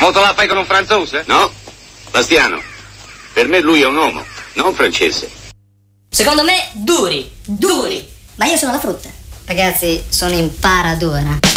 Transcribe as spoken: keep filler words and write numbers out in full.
Moto la fai con un franzose? No, Bastiano. Per me lui è un uomo, non francese. Secondo me duri, duri. Ma io sono la frutta. Ragazzi, sono in paradora.